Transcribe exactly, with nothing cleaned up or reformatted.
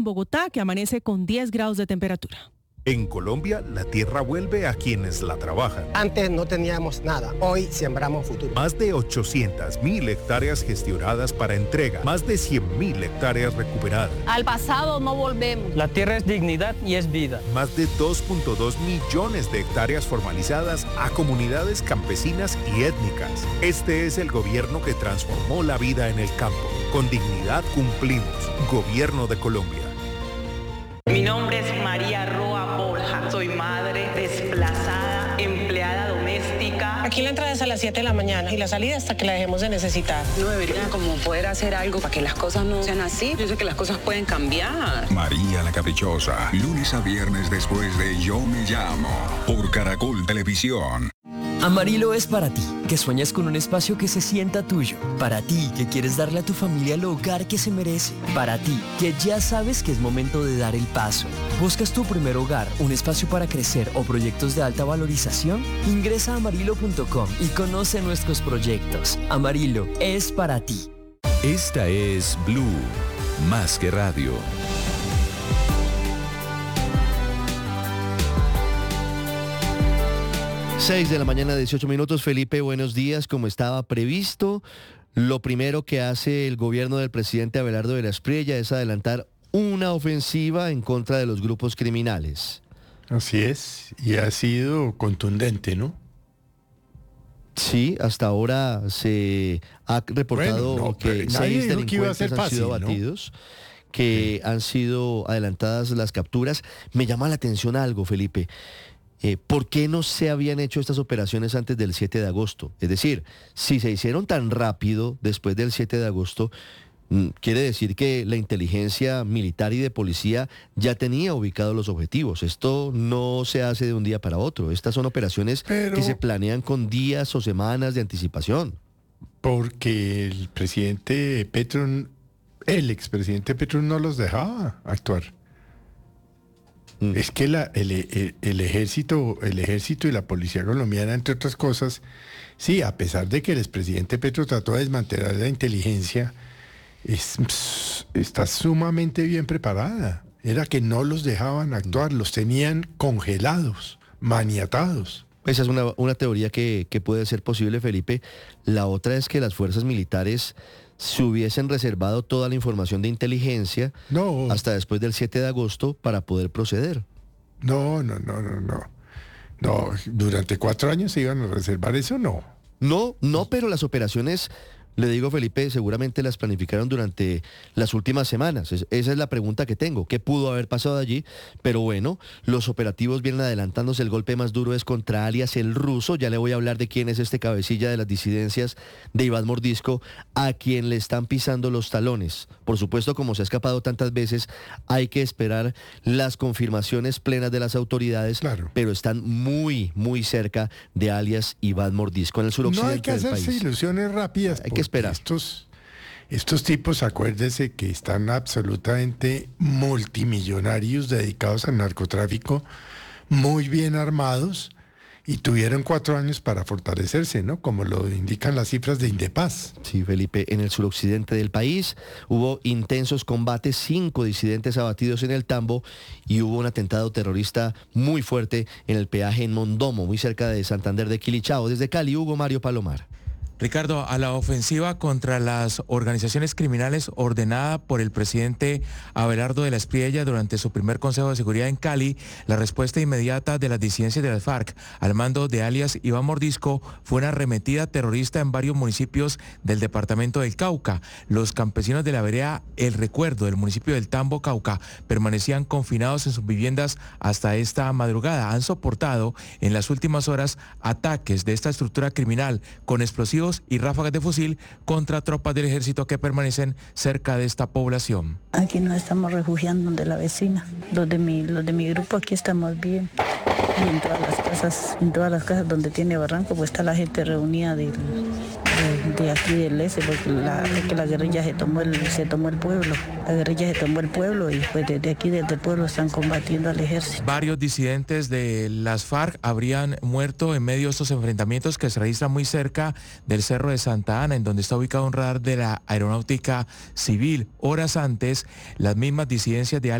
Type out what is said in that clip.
Bogotá, que amanece con diez grados de temperatura. En Colombia, la tierra vuelve a quienes la trabajan. Antes no teníamos nada, hoy sembramos futuro. Más de ochocientas mil hectáreas gestionadas para entrega, más de cien mil hectáreas recuperadas. Al pasado no volvemos. La tierra es dignidad y es vida. Más de dos punto dos millones de hectáreas formalizadas a comunidades campesinas y étnicas. Este es el gobierno que transformó la vida en el campo. Con dignidad cumplimos. Gobierno de Colombia. Mi nombre es María Roa Borja, soy madre, desplazada, empleada doméstica. Aquí la entrada es a las siete de la mañana y la salida hasta que la dejemos de necesitar. No debería como poder hacer algo para que las cosas no sean así. Yo sé que las cosas pueden cambiar. María la Caprichosa, lunes a viernes después de Yo Me Llamo, por Caracol Televisión. Amarillo es para ti, que sueñas con un espacio que se sienta tuyo. Para ti, que quieres darle a tu familia el hogar que se merece. Para ti, que ya sabes que es momento de dar el paso. ¿Buscas tu primer hogar, un espacio para crecer o proyectos de alta valorización? Ingresa a amarillo punto com y conoce nuestros proyectos. Amarillo es para ti. Esta es Blue, más que radio. seis de la mañana, dieciocho minutos. Felipe, buenos días. Como estaba previsto, lo primero que hace el gobierno del presidente Abelardo de la Espriella es adelantar una ofensiva en contra de los grupos criminales. Así es, y ha sido contundente, ¿no? Sí, hasta ahora se ha reportado bueno, no, que seis delincuentes que han fácil, sido abatidos, ¿no? que sí. han sido adelantadas las capturas. Me llama la atención algo, Felipe. Eh, ¿Por qué no se habían hecho estas operaciones antes del siete de agosto? Es decir, si se hicieron tan rápido después del siete de agosto, mmm, quiere decir que la inteligencia militar y de policía ya tenía ubicados los objetivos. Esto no se hace de un día para otro. Estas son operaciones Pero... que se planean con días o semanas de anticipación. Porque el presidente Petro, el expresidente Petro no los dejaba actuar. Es que la, el, el, el ejército, el ejército y la policía colombiana, entre otras cosas, sí, a pesar de que el expresidente Petro trató de desmantelar la inteligencia, es, está sumamente bien preparada. Era que no los dejaban actuar, los tenían congelados, maniatados. Esa es una, una teoría que, que puede ser posible, Felipe. La otra es que las fuerzas militares se hubiesen reservado toda la información de inteligencia no. hasta después del siete de agosto para poder proceder. No, no, no, no, no. No, durante cuatro años se iban a reservar eso, no. No, no, pero las operaciones, le digo, Felipe, seguramente las planificaron durante las últimas semanas. Es, esa es la pregunta que tengo. ¿Qué pudo haber pasado allí? Pero bueno, los operativos vienen adelantándose. El golpe más duro es contra alias El Ruso. Ya le voy a hablar de quién es este cabecilla de las disidencias de Iván Mordisco, a quien le están pisando los talones. Por supuesto, como se ha escapado tantas veces, hay que esperar las confirmaciones plenas de las autoridades, claro. pero están muy, muy cerca de alias Iván Mordisco, en el suroccidente del país. No hay que hacerse ilusiones rápidas. Hay que esperar. Estos, estos tipos, acuérdese que están absolutamente multimillonarios dedicados al narcotráfico, muy bien armados, y tuvieron cuatro años para fortalecerse, ¿no? Como lo indican las cifras de Indepaz. Sí, Felipe, en el suroccidente del país hubo intensos combates, cinco disidentes abatidos en el Tambo y hubo un atentado terrorista muy fuerte en el peaje en Mondomo, muy cerca de Santander de Quilichao. Desde Cali, Hugo Mario Palomar. Ricardo, a la ofensiva contra las organizaciones criminales ordenada por el presidente Abelardo de la Espriella durante su primer Consejo de Seguridad en Cali, la respuesta inmediata de las disidencias de las FARC al mando de alias Iván Mordisco fue una arremetida terrorista en varios municipios del departamento del Cauca. Los campesinos de la vereda El Recuerdo del municipio del Tambo, Cauca, permanecían confinados en sus viviendas hasta esta madrugada. Han soportado en las últimas horas ataques de esta estructura criminal con explosivos y ráfagas de fusil contra tropas del ejército que permanecen cerca de esta población. Aquí nos estamos refugiando donde la vecina, los de mi, los de mi grupo aquí estamos bien. Y en todas las casas, en todas las casas donde tiene barranco, pues está la gente reunida del, de, de aquí del este, porque la, que la guerrilla se tomó, el, se tomó el pueblo. La guerrilla se tomó el pueblo y pues desde aquí, desde el pueblo, están combatiendo al ejército. Varios disidentes de las FARC habrían muerto en medio de estos enfrentamientos que se registran muy cerca del Cerro de Santa Ana, en donde está ubicado un radar de la Aeronáutica Civil. Horas antes, las mismas disidencias de